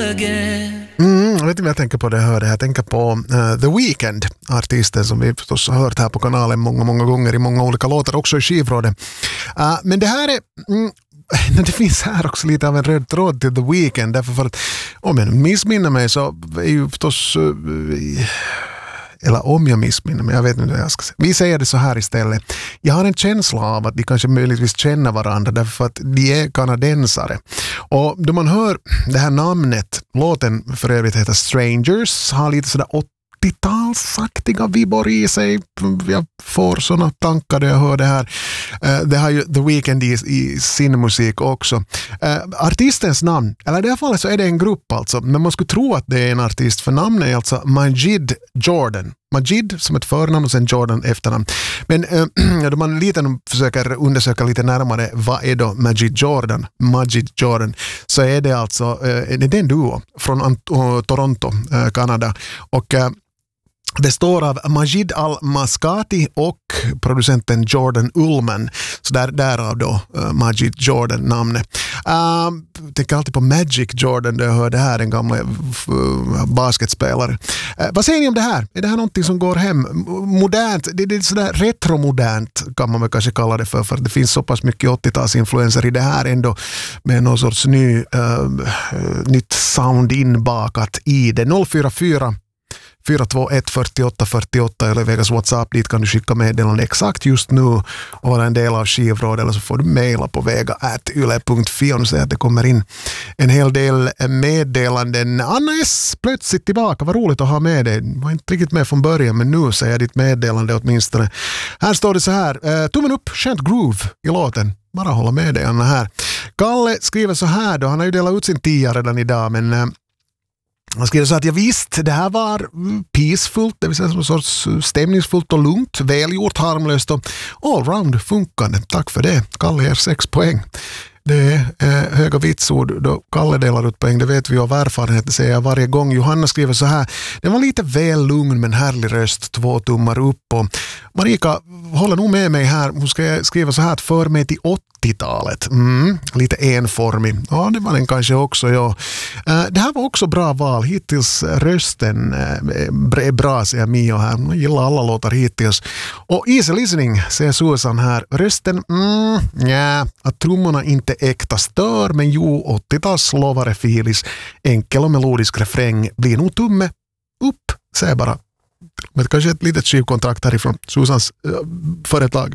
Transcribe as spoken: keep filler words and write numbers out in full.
again. Mm, jag vet inte vad jag tänker på det jag hör det. Jag tänker på uh, The Weeknd, artisten som vi förstås har hört här på kanalen många, många gånger i många olika låtar, också i skivrådet. Uh, men det här är... Mm, det finns här också lite av en röd tråd till The Weeknd, därför för att om jag missminner mig så är ju förstås... Uh, eller om jag missminner mig, jag vet inte vad jag ska säga. Vi säger det så här istället. Jag har en känsla av att de kanske möjligtvis känner varandra därför att de är kanadensare. Och då man hör det här namnet, låten för övrigt heter Strangers, har lite sådär åttiotalsaktiga vibbor i sig. Jag får sådana tankar när jag hör det här. Det har ju The Weeknd i, i sin musik också. Uh, artistens namn, eller i det här fallet så är det en grupp alltså, men man skulle tro att det är en artist, för namnet är alltså Majid Jordan. Majid som ett förnamn och sen Jordan efternamn. Men uh, då man lite försöker undersöka lite närmare vad är då Majid Jordan, Majid Jordan, så är det alltså uh, det är en duo från uh, Toronto, uh, Kanada. Och uh, det står av Majid Al-Mascati och producenten Jordan Ullman. Så där, därav då uh, Majid Jordan namnet. Uh, jag tänker alltid på Magic Jordan då jag hör det här, en gammal uh, basketspelare. Uh, vad säger ni om det här? Är det här någonting som går hem? Modernt, det, det är sådär retromodernt kan man väl kanske kalla det för, för det finns så pass mycket åttiotalsinfluenser i det här ändå med någon sorts ny, uh, nytt sound inbakat i det. noll fyra fyra fyra två ett fyrtioåtta fyrtioåtta eller Vegas WhatsApp, dit kan du skicka meddelande exakt just nu och vara en del av skivråd, eller så får du mejla på vega at yle punkt fi och säga att det kommer in en hel del meddelanden. Anna S. plötsligt tillbaka, vad roligt att ha med dig. Var inte riktigt med från början, men nu säger jag ditt meddelande åtminstone. Här står det så här, tummen upp, skönt groove i låten. Bara hålla med dig Anna här. Kalle skriver så här då, han har ju delat ut sin tia redan idag, men han skriver så att jag visst, det här var peacefullt, det vill säga som en sorts stämningsfullt och lugnt, välgjort, harmlöst och allround funkande. Tack för det. Kalle ger sex poäng. Det är eh, höga vitsord då Kalle delar ut poäng, det vet vi av erfarenhet, det säger jag varje gång. Johanna skriver så här, det var lite väl lugn men härlig röst, två tummar upp. Och Marika håller nog med mig här, hon ska skriva så här att för mig till åttiotalet. Mm, lite enformig. Ja, det var den kanske också, ja. Uh, det här var också bra val. Hittills rösten uh, är bra, säger Mio här. Jag gillar alla låtar hittills. Och easy listening, säger Susan här. Rösten, mm, ja, att trummorna inte äkta stör, men jo, åttio-tals lovare filis. Enkel och melodisk refräng blir nog tumme upp, säger bara. Men kanske ett litet skivkontrakt härifrån Susans uh, företag.